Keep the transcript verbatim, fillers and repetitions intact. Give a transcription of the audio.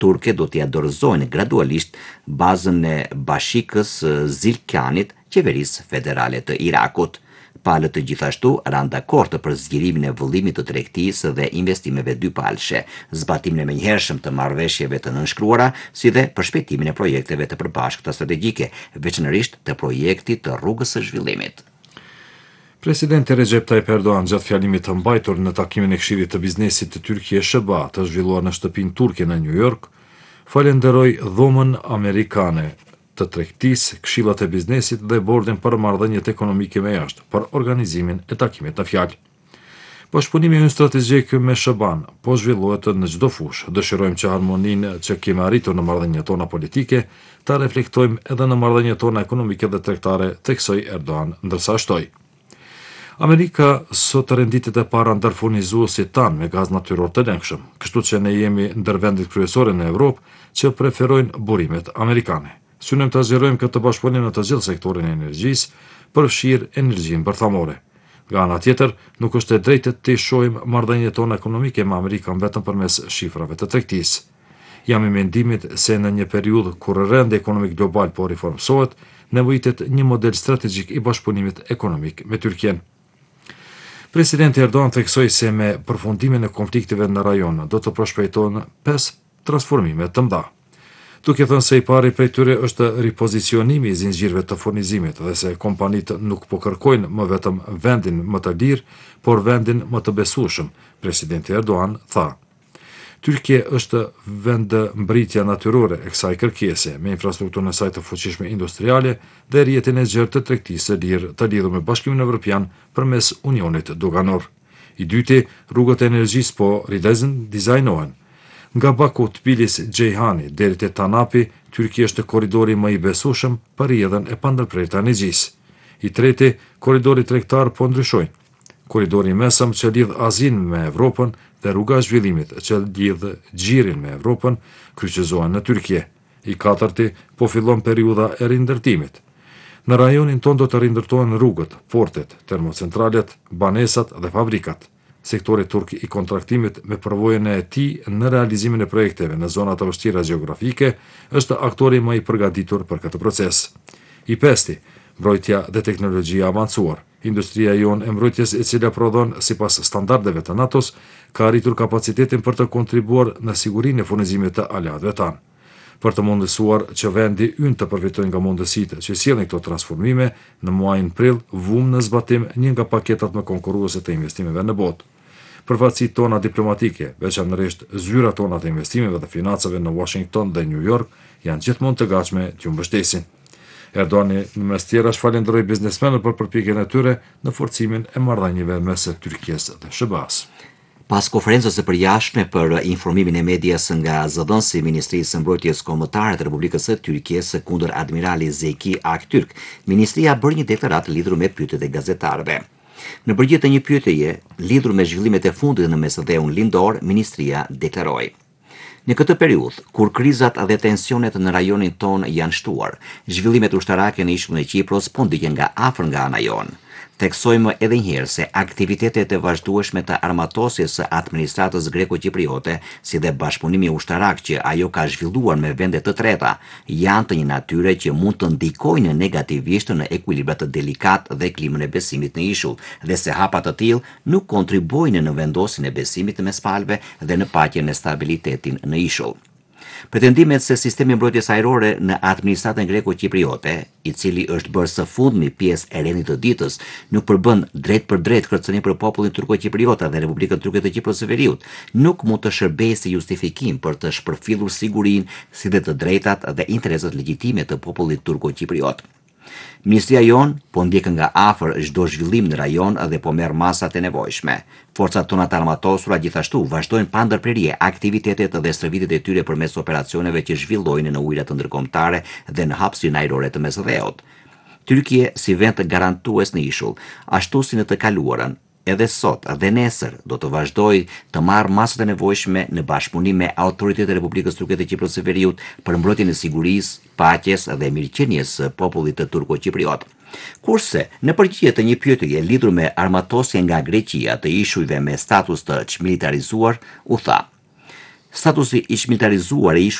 turke do t'ia dorëzojnë gradualisht bazën e bashikës Zilkanit, qeverisë federale të Irakut. Palët të gjithashtu ranë dakord për zgjerimin e vëllimit të tregtisë dhe investimeve dypalshe, zbatimin e menjëhershëm të marrëveshjeve të nënshkruara, si dhe përshpejtimin e projekteve të përbashkëta strategjike, veçanërisht të projektit të rrugës së zhvillimit. Presidenti Recep Tayyip Erdogan gjatë fjalimit të mbajtur në takimin e Këshillit të Biznesit të Tyrkie S B A të zhvilluar në shtëpinë turke në New York, falenderoi dhomën amerikane të tregtisë, këshillat e biznesit dhe bordin për marrëdhëniet ekonomike me jashtë për organizimin e takimit në fjalë. Bashkëpunimi ynë strategjik me S B A-n po zhvillohet në çdo fushë. Dëshirojmë që harmoninë që kemi arritur në marrëdhëniet tona politike ta reflektojmë edhe në marrëdhëniet tona ekonomike dhe tregtare, theksoi Erdogan, ndërsa shtoi: Amerika sot renditet e para ndërfurnizuesit tanë me gaz natyror të lëngshëm, kështu që ne jemi ndër vendet kryesore në Evropë që preferojnë burimet amerikane. Synojmë të zgjerojmë këtë bashkëpunim në të gjithë sektorin e energjisë, përfshirë energjinë bërthamore. Nga ana tjetër, nuk është e drejtë të shohim marrëdhëniet tona ekonomike me Amerikën vetëm përmes shifrave të tregtisë. Jam i mendimit se në një periudhë kur rendi ekonomik global po riformsohet, nevojitet një model strategjik i bashkëpunimit ekonomik me Tyrkien. Presidenti Erdogan theksoi se me përfundimin e konfliktive në rajon do të përshpejtohen pesë transformime të mëdha. Duke thënë se i pari prej tyre është ripozicionimi i zinxhirëve të furnizimit dhe se kompanitë nuk po kërkojnë më vetëm vendin më të lirë, por vendin më të besueshëm, presidenti Erdogan tha: Tyrkia është vendmbritja natyrore e kësaj kërkese, me infrastrukturën e saj të fuqishme industriale dhe rrjetin e gjerë të tregtisë së lirë të lidhur me Bashkimin Evropian përmes Unionit Doganor. I dyti, rrugët e energjisë po ridizajnohen. Nga Baku, Tbilisi, Xhejhani deri te Tanapi, Tyrkia është korridori më i besueshëm për rrjedhën e pandërprerë të energjisë. I treti, korridori tregtar po ndryshojnë. Korridori i mesëm që lidh Azinë me Evropën dhe rruga e zhvillimit që lidh Xhirin me Evropën kryqëzohen në Tyrki. I katërti, po fillon periudha e rindërtimit. Në rajonin ton do të rindërtohen rrugët, portet, termocentralet, banesat dhe fabrikat. Sektori turk i kontraktimit me përvojën e tij në realizimin e projekteve në zona të vështira gjeografike është aktori më i përgatitur për këtë proces. I pesti, mbrojtja dhe teknologjia avancuar. Industria jon e mbrojtjes e cila prodhon sipas standardeve të NATO-s ka arritur kapacitetin për të kontribuar në sigurinë e furnizimit të aleatëve tanë. Për të mundësuar që vendi ynë të përfitojë nga mundësitë që sjellin këto transformime, në muajin prill vum në zbatim një nga paketat më konkurruese të investimeve në botë. Përfaqësitë tona diplomatike, veçanërisht zyrat tona të investimeve dhe financave në Washington dhe New York, janë gjithmonë të gatshme t'ju mbështesin. Erdogani në mes tjerash falenderoi biznesmenët për përpjekjen e tyre në forcimin e marrëdhënieve mes Tyrkisë dhe S B A-s. Pas konferencës së përjashtme për informimin e medias nga zëdhënësi i Ministrisë së Mbrojtjes Kombëtare të Republikës së Tyrkisë kundër admirali Zeki Aktürk, ministria bëri një deklaratë lidhur me pyetjet e gazetarëve. Në përgjigje të një pyetjeje lidhur me zhvillimet e fundit në mesdheun lindor, ministria deklaroi: Në këtë periudhë, kur krizat dhe tensionet në rajonin ton janë shtuar, zhvillimet ushtarake në ishullin e Kipros po ndiqen nga afër nga ana jonë. Theksojmë edhe njëherë se aktivitetet e vazhdueshme të armatosjes së administratës greko-kipriote, si dhe bashkëpunimi ushtarak që ajo ka zhvilluar me vende të treta, janë të një natyre që mund të ndikojnë negativisht në ekuilibrat të delikat dhe klimën e besimit në ishull, dhe se hapa të tillë nuk kontribuojnë në vendosjen e besimit mes palëve dhe në paqen e stabilitetin në ishull. Pretendimet se sistemi mbrojtjes ajrore në administratën greko-kipriote, i cili është bërë së fundmi pjesë e rendit të ditës, nuk përbën drejt për drejt kërcënim për popullin turko-kipriota dhe Republikën Turke të Kipros së Veriut, nuk mund të shërbejë si justifikim për të shpërfillur sigurinë, si dhe të drejtat dhe interesat legjitime të popullit turko-kipriot. Ministria jon po ndjek nga afër çdo zhvillim në rajon dhe po merr masat e nevojshme. Forcat tona të armatosura gjithashtu vazhdojnë pa ndërprerje aktivitetet dhe stërvitjet e tyre përmes operacioneve që zhvillojnë në ujërat ndërkombëtare dhe në hapësinë ajrore të mesdheut. Tyrkia si vend garantues në ishull, ashtu si në të kaluarën, edhe sot dhe nesër do të vazhdoj të marrë masat e nevojshme në bashkëpunim me autoritetet e Republikës Turke të Kipros së Veriut për mbrojtjen e sigurisë, paqes dhe mirëqenies së popullit të turko-kipriot. Kurse, në përgjigje të një pyetjeje lidhur me armatosjen nga Greqia të ishujve me status të çmilitarizuar, u tha: Statusi ish militarizuar e